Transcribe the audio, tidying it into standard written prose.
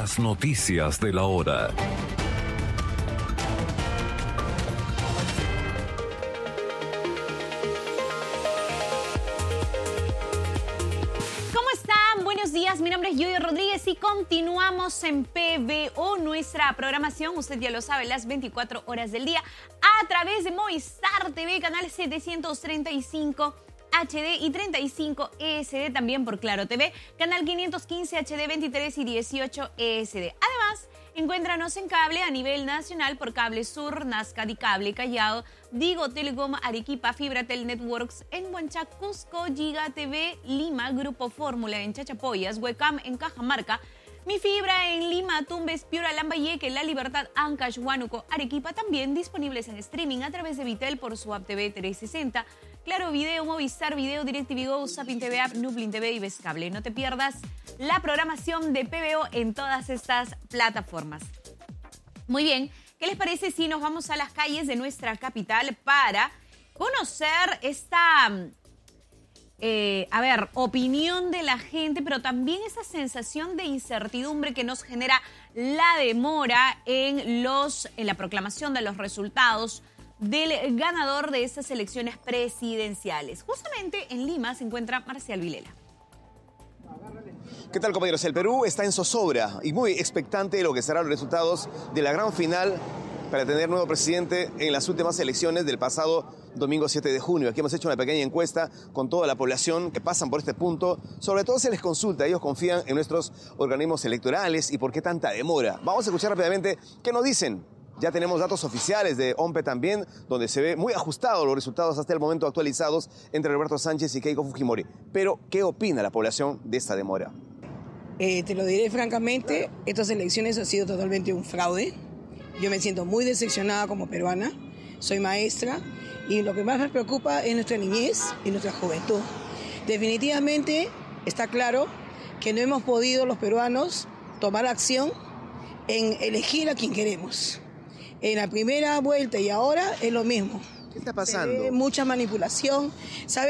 Las noticias de la hora. ¿Cómo están? Buenos días, mi nombre es Yoyo Rodríguez y continuamos en PBO, nuestra programación, usted ya lo sabe, las 24 horas del día, a través de Movistar TV, canal 735 HD y 35 ESD, también por Claro TV, canal 515 HD 23 y 18 ESD. Además, encuéntranos en cable a nivel nacional por Cable Sur, Nazca y Cable Callao, Digo Telecom, Arequipa, Fibratel Networks en Huanchac, Cusco, Giga TV, Lima, Grupo Fórmula en Chachapoyas, Webcam en Cajamarca, Mi Fibra en Lima, Tumbes, Piura, Lambayeque, La Libertad, Ancash, Huánuco, Arequipa, también disponibles en streaming a través de Vitel por su app TV 360, Claro Video, Movistar Video, DirecTV Go, Sapin TV App, Nublin TV y Vescable. No te pierdas la programación de PBO en todas estas plataformas. Muy bien, ¿qué les parece si nos vamos a las calles de nuestra capital para conocer esta, opinión de la gente, pero también esa sensación de incertidumbre que nos genera la demora en la proclamación de los resultados del ganador de estas elecciones presidenciales? Justamente en Lima se encuentra Marcial Vilela. ¿Qué tal, compañeros? El Perú está en zozobra y muy expectante de lo que serán los resultados de la gran final para tener nuevo presidente en las últimas elecciones del pasado domingo 7 de junio. Aquí hemos hecho una pequeña encuesta con toda la población que pasan por este punto. Sobre todo se les consulta, ellos confían en nuestros organismos electorales y por qué tanta demora. Vamos a escuchar rápidamente qué nos dicen. Ya tenemos datos oficiales de OMPE también, donde se ve muy ajustados los resultados hasta el momento actualizados entre Roberto Sánchez y Keiko Fujimori. Pero, ¿qué opina la población de esta demora? Te lo diré francamente, estas elecciones han sido totalmente un fraude. Yo me siento muy decepcionada como peruana, soy maestra y lo que más me preocupa es nuestra niñez y nuestra juventud. Definitivamente está claro que no hemos podido los peruanos tomar acción en elegir a quien queremos. En la primera vuelta y ahora es lo mismo. ¿Qué está pasando? Mucha manipulación. ¿Sabe?